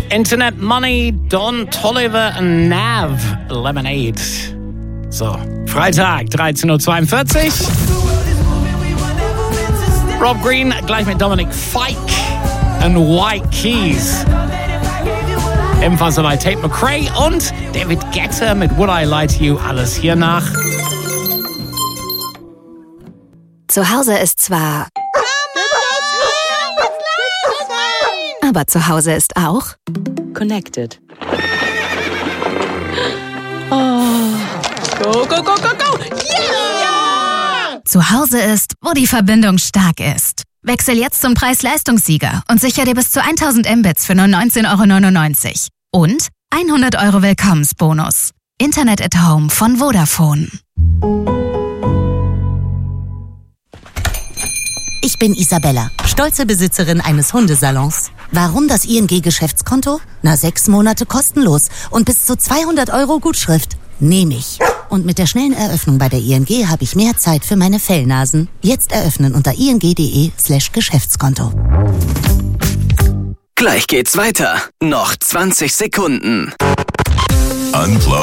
Internet Money, Don Toliver und Nav, Lemonade. So, Freitag, 13.42 Uhr. Rob Green gleich mit Dominic Fike und White Keys. Ebenfalls dabei Tate McRae und David Guetta mit Would I Lie to You. Alles hier nach. Zu Hause ist zwar... Aber zu Hause ist auch... Connected. Oh. Go, go, go, go, go! Yeah! Zu Hause ist, wo die Verbindung stark ist. Wechsel jetzt zum Preis-Leistungssieger und sicher dir bis zu 1000 Mbits für nur 19,99 € und 100 € Willkommensbonus. Internet at Home von Vodafone. Ich bin Isabella, stolze Besitzerin eines Hundesalons. Warum das ING-Geschäftskonto? 6 Monate kostenlos und bis zu 200 € Gutschrift. Nehme ich. Und mit der schnellen Eröffnung bei der ING habe ich mehr Zeit für meine Fellnasen. Jetzt eröffnen unter ing.de/Geschäftskonto. Gleich geht's weiter. Noch 20 Sekunden.